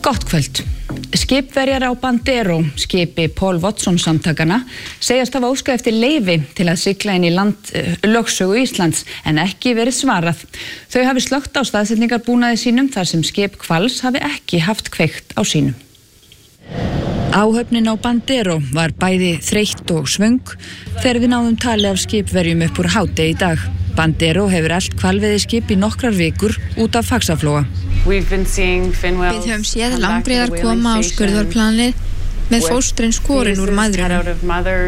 Gott kvöld. Skipverjar á Bandero, skipi Paul Watson samtakana, segjast hafa óskað eftir leyfi til að sigla inn í lögsögu Íslands en ekki verið svarað. Þau hafi slökkt á staðsetningarbúnaði sínum þar sem skip Hvals hafi ekki haft kveikt á sínum. Áhöfnin á Bandero var bæði þreytt og svöng þegar við náðum tali af skipverjum upp úr hádegi í dag. Bandero hefur elt hvalveiðiskip í nokkrar vikur út af Faxaflóa. Við höfum séð langbreiðar koma á skurðarplanið með fóstrin skorin úr mæðrunum.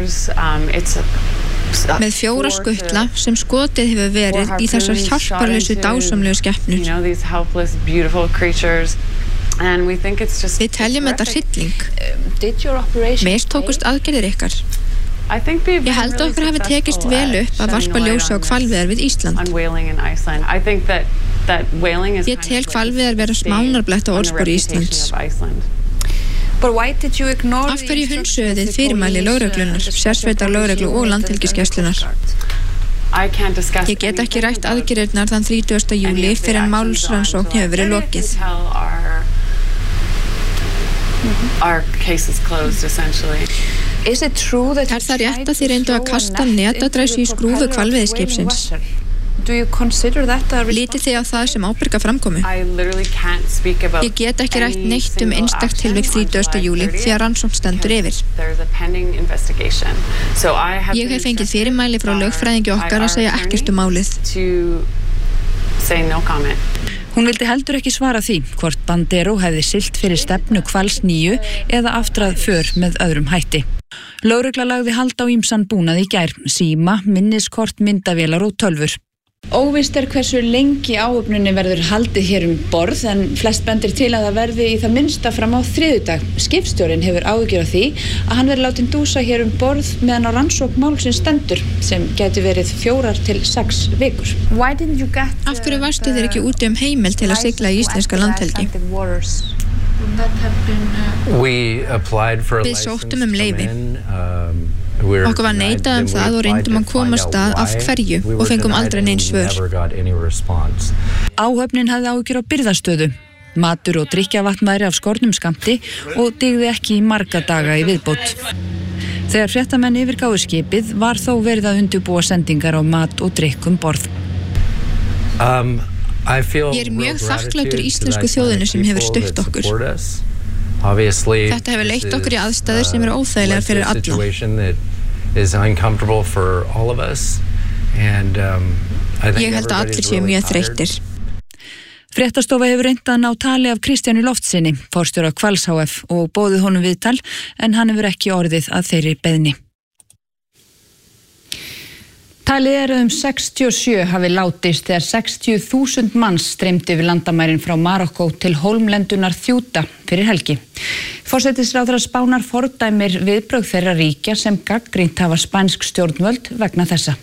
Með 4 skutla sem skotið hefur verið í þessar hjálparlausu dásamlegu skepnur. Við teljum þetta hrylling. Mistókust aðgerðir ykkar. Ég held að okkur hafi tekist vel upp að varpa ljósi á hvalveiðar við Ísland. Ég tel hvalveiðar vera smánarblett á orðspori Íslands. Af hverju hunsuðu þið fyrirmæli lögreglunar, sérsveitar lögreglu og landhelgisgæslunnar? Ég get ekki rætt aðgerðirnar þann 30. júlí fyrir en málsrannsókn hefur verið lokið. Our case is closed essentially. Það rétt að þið reyndu að kasta netadræsu í skrúfu hvalveiðiskipsins? Lítið þið á það sem ábyrga framkomu? Ég get ekki rætt neitt einstakt tilvik 30. júlí því að rannsókn stendur yfir. Ég hef fengið fyrirmæli frá lögfræðingi okkar að segja ekkert málið. Hún vildi heldur ekki svara því hvort Bandero hefði siglt fyrir stefnu Hvals 9 eða aftur að för með öðrum hætti. Lögregla lagði hald á ýmsan búnað í gær, síma, minniskort, myndavélar og tölvur. Óvíst hversu lengi áhöfninni verður haldið hér borð en flest bendir til að það verði í það minnsta fram á þriðjudag. Skipstjórinn hefur áhyggjur af því að hann verði látinn dúsa hér borð meðan á rannsókn málsins stendur sem gæti verið 4 til 6 vikur. Af hverju varstu þér ekki úti heimild til að sigla í íslenska landhelgi? Við sóttum leyfi. Okkur var neitað það og reyndum að komast af hverju og fengum aldrei nein svör. Áhöfnin hafði áhyggjur á birgðastöðu. Matur og drykkjavatn væri af skornum skammti og dygði ekki í marga daga í viðbót. Þegar fréttamenn yfirgáfu skipið var þó verið að undirbúa sendingar á mat og drykk borð. Ég mjög þakklátur íslensku þjóðinni sem hefur stutt okkur. Þetta hefur leitt okkur í aðstæður sem eru óþægilegar fyrir alla. Ég held að allir séu mjög þreyttir. Fréttastofa hefur reynt að ná tali af Kristjáni Loftssyni, forstjóra Hvals hf. Og boðið honum viðtal en hann hefur ekki orðið að þeirri beiðni. Talið 67 hafi látist þegar 60.000 manns streymdu yfir landamærin frá Marokkó til hólmlendunar Ceuta fyrir helgi. Forsætisráðherra Spánar fordæmir viðbrögð þeirra ríkja sem gagnrýnt hafa spænsk stjórnvöld vegna þessa.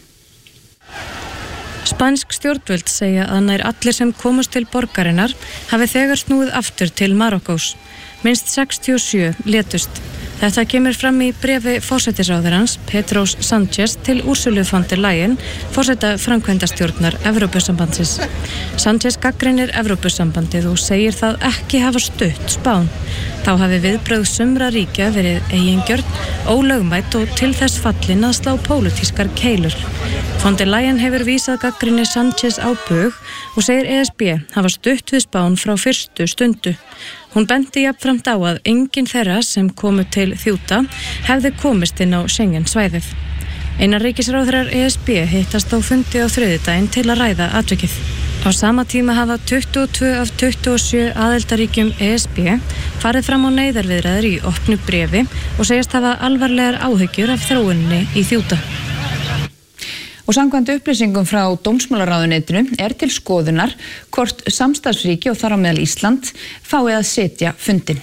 Spænsk stjórnvöld segja að nær allir sem komast til borgarinnar hafi þegar snúið aftur til Marokkós. Minnst 67 létust. Þetta kemur fram í bréfi forsætisráðherrans Pedros Sánchez til Ursulu von der Leyen, forseta framkvæmdastjórnar Evrópusambandsins. Sánchez gagnrýnir Evrópusambandið og segir það ekki hafa stutt Spán. Þá hafi viðbrögð sumra ríkja verið eigingjörn, ólögmætt og til þess fallin að slá pólitískar keilur. Von der Leyen hefur vísað gagnrýni Sánchez á bug og segir ESB hafa stutt við Spán frá fyrstu stundu. Hún benti jafnframt á að enginn þeirra sem komu til Ceuta hefði komist inn á Schengen-svæðið. Innanríkisráðherrar ESB hittast á fundi á þriðjudaginn til að ræða atvikið. Á sama tíma hafa 22 af 27 aðildarríkjum ESB farið fram á neyðarviðræður í opnu bréfi og segjast hafa alvarlegar áhyggjur af þróuninni í Ceuta. Og samkvæmt upplýsingum frá dómsmálaráðuneytinu til skoðunar hvort samstarfsríki og þar á meðal Ísland fái að setja fundinn.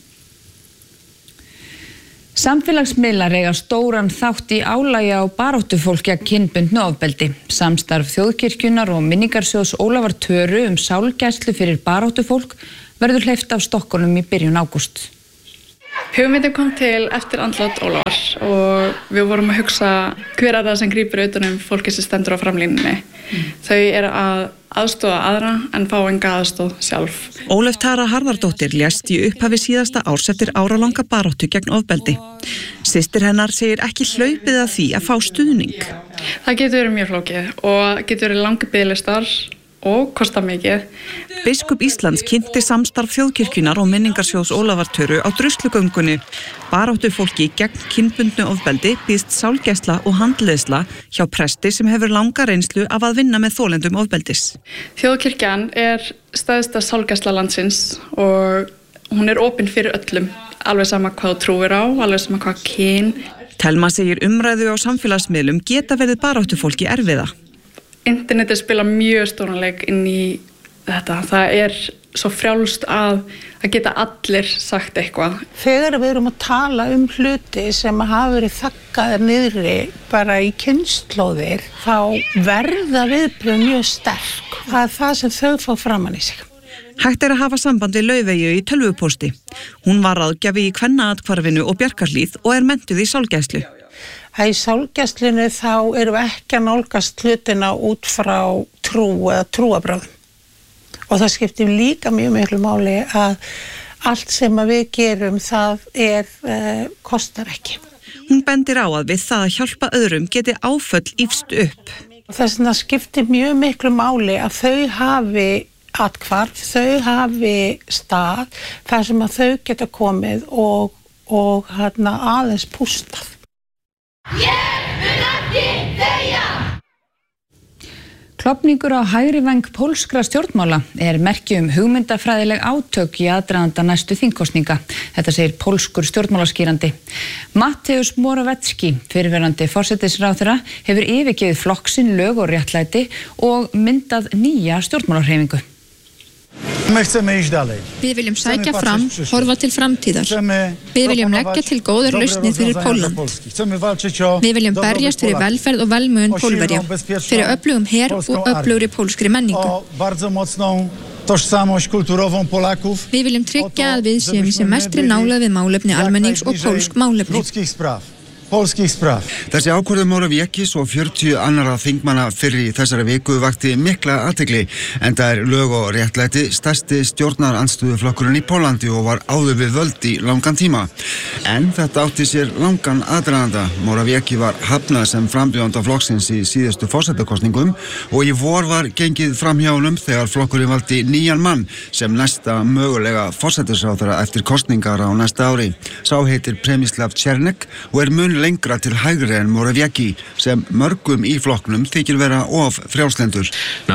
Samfélagsmiðlar eiga stóran þátt í álagi á baráttufólk gegn kynbundnu ofbeldi. Samstarf Þjóðkirkjunnar og minningarsjóðs Ólafar Töru sálgæslu fyrir baráttufólk verður hleypt af stokkunum í byrjun ágúst. Hugmyndin kom til eftir andlát Ólafar og við vorum að hugsa hver það sem grípur utan fólki sem stendur á framlínunni. Þau eru að aðstoða aðra en fá enga aðstoð sjálf. Ólöf Tara Harðardóttir lést í upphafi síðasta árs eftir áralanga baráttu gegn ofbeldi. Systir hennar segir ekki hlaupið að því að fá stuðning. Það getur verið mjög flókið og getur verið langi biðlistar og kosta mikið. Biskup Íslands kynnti samstarf Þjóðkirkjunnar og minningarsjóðs Ólafartöru á druslugöngunni. Baráttu fólki gegn kynbundnu ofbeldi býðst sálgæsla og handleiðsla hjá presti sem hefur langa reynslu af að vinna með þolendum ofbeldis. Þjóðkirkjan stærsta sálgæsla landsins og hún opin fyrir öllum, alveg sama hvað þú trúir á, alveg sama hvað kyn. Telma segir umræðu á samfélagsmiðlum geta verið baráttu fólki erfiða. Internetið spila mjög stóran leik inn í þetta. Það svo frjálst að geta allir sagt eitthvað. Þegar við erum að tala hluti sem hafa verið þaggaðir niðri bara í kynslóðir, þá verða viðbrögð mjög sterk. Það það sem þau fá framan í sig. Hægt að hafa samband við Laufeyju í tölvupósti. Hún var ráðgjafi í Kvennaathvarfinu og Bjarkarhlíð og menntuð í sálgæslu. Í sálgæslunni þá erum við ekki að nálgast hlutina út frá trú eða trúarbrögðum. Og það skiptir líka mjög miklu máli að allt sem við gerum það kostar ekki. Hún bendir á að við það að hjálpa öðrum geti áföll ýfst upp. Þess vegna skiptir mjög miklu máli að þau hafi athvarf, þau hafi stað þar sem að þau geta komið og aðeins pústað. Ég mun ekki þegja! Klofningur á hægri væng pólskra stjórnmála merki hugmyndafræðileg átök í aðdraganda næstu þingkosninga. Þetta segir pólskur stjórnmálaskýrandi. Mateusz Morawiecki, fyrrverandi forsætisráðherra, hefur yfirgefið flokksinn Lög og réttlæti og myndað nýja stjórnmálahreyfingu. Við viljum sækja fram, horfa til framtíðar. Við viljum leggja til góðar lausnir fyrir Pólland. Við viljum berjast fyrir velferð og velmegun Pólverja, fyrir öflugum her og öflugri pólskri menningu. Við viljum tryggja að við séum í sem mestri nálægð við málefni almennings og pólsk málefni. Þessi ákvörðun Morawiecki og 40 annarra þingmanna fyrr í þessari viku vakti mikla athygli, enda Lög og réttlæti stærsti stjórnarandstöðuflokkurinn í Póllandi og var áður við völd í langan tíma. En þetta átti sér langan aðdraganda. Morawiecki var hafnað sem frambjóðanda flokksins í síðustu forsetakosningum og í vor var gengið framhjá honum þegar flokkurinn valdi nýjan mann sem næsta mögulega forsetisráðherra eftir kosningar á næsta ári. Sá heitir Przemysław Czarnek og mun lengra til hægri en Morawiecki sem mörgum í flokknum þykir vera of frjálslyndur.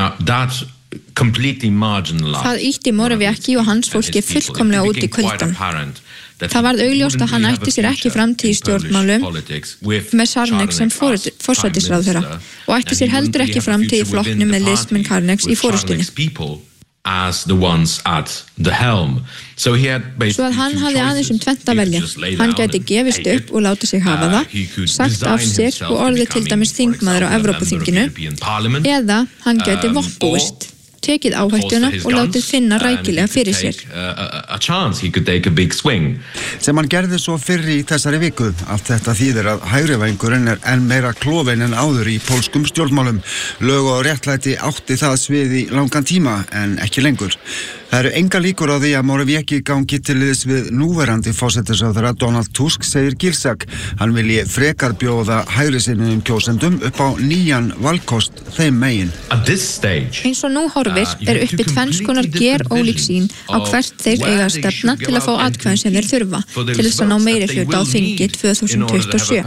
Það ýtti Morawiecki og hans fólki fullkomlega út í kuldann. Það varð augljóst að hann ætti sér ekki framtíð í stjórnmálum með Czarnek sem forsætisráðherra og ætti sér heldur ekki framtíð í flokknum með liðsmenn Czarneks í forystunni. Svo að hann hafði aðeins tvennt að velja. Hann gæti gefist upp og láta sig hafa það, sagt af sér og orðið til dæmis þingmaður á Evrópuþinginu, eða hann gæti vopnbúist, tekið áhættuna og látið finna rækilega fyrir sér. Sem hann gerði svo fyrr í þessari viku. Allt þetta þýðir að hægrivængurinn enn meira klofinn en áður í pólskum stjórnmálum. Lög og réttlæti átti það svið í langan tíma en ekki lengur. Það eru engar líkur á því að Morawiecki gangi til liðs við núverandi forsætisráðherra Donald Tusk, segir Gilsak. Hann vilji frekar bjóða hægrisinnum kjósendum upp á nýjan valkost þeim megin. Eins og nú horfir uppi tvenns konar gerólík sýn á hvert þeir eiga að stefna til að fá atkvæðin sem þeir þurfa til þess að ná meirihluta á þingi 2027.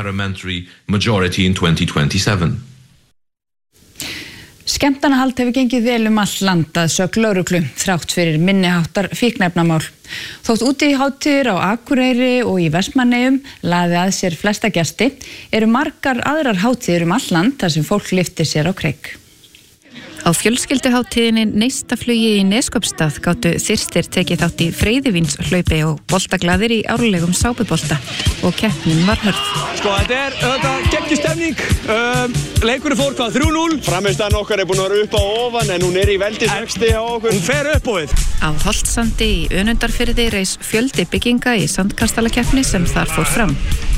Skemmtanahald hefur gengið vel allt land að sögn lögreglu þrátt fyrir minniháttar fíkniefnamál. Þótt úti í hátíðir á Akureyri og í Vestmannaeyjum laði að sér flesta gesti, eru margar aðrar hátíðir allt land þar sem fólk lyftir sér á kreik. Á fjölskylduhátíðinni Neistaflugi í Neskopstað gátu þyrstir tekið þátt í freyðivínshlaupi og boltaglaðir í árlegum sápubolta og keppnin var hörð. Þetta geggjustemning. Leikurinn fór hvað 3-0. Frammistaðan okkar búin að vera upp á ofan en hún í veldisvexti á okkur. Hún fer upp á við. Á Holtsandi í Önundarfirði reis fjöldi bygginga í sandkastalakeppni sem þar fór fram.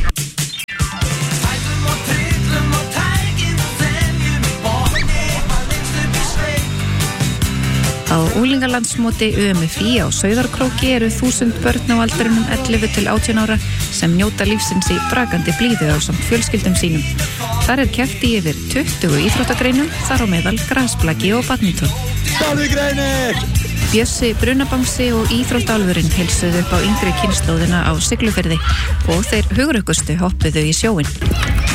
Á unglingalandsmóti UMFI á Sauðárkróki eru 1000 börn á aldrinum 11 til 18 ára sem njóta lífsins í brakandi blíðu ásamt fjölskyldum sínum. Þar keppt í yfir 20 íþróttagreinum, þar á meðal grasblaki og badminton. Bjössi, Brunabangsi og Íþróttálfurinn heilsuðu upp á yngri kynslóðina á Siglufirði og þeir hugrukkustu hoppuðu í sjóinn.